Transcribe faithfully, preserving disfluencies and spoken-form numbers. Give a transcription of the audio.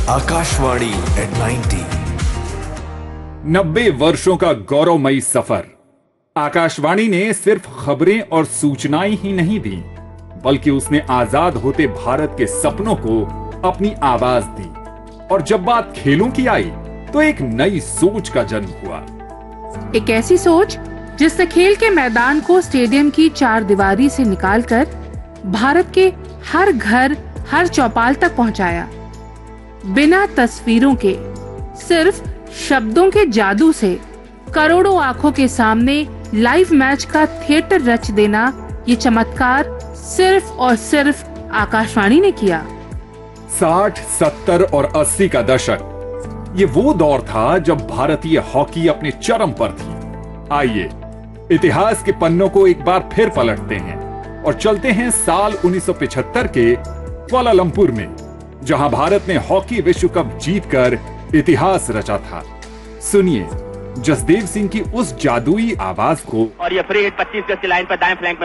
Akashvani eight ninety. नब्बे वर्षों का गौरवमयी सफर। आकाशवाणी ने सिर्फ खबरें और सूचनाएं ही नहीं दी, बल्कि उसने आजाद होते भारत के सपनों को अपनी आवाज दी। और जब बात खेलों की आई तो एक नई सोच का जन्म हुआ। एक ऐसी सोच जिसने खेल के मैदान को स्टेडियम की चार दीवारी से निकालकर भारत के हर घर, हर चौपाल तक पहुंचाया। बिना तस्वीरों के, सिर्फ शब्दों के जादू से करोड़ों आंखों के सामने लाइव मैच का थिएटर रच देना, ये चमत्कार सिर्फ और सिर्फ आकाशवाणी ने किया। साठ, सत्तर और अस्सी का दशक, ये वो दौर था जब भारतीय हॉकी अपने चरम पर थी। आइए इतिहास के पन्नों को एक बार फिर पलटते हैं और चलते हैं साल उन्नीस सौ पचहत्तर के कुआलालंपुर में, जहां भारत ने हॉकी विश्व कप जीतकर इतिहास रचा था। सुनिए जसदेव सिंह की उस जादुई आवाज को। और ये फ्री हिट पच्चीस गज की लाइन पर दाएं फ्लैंक में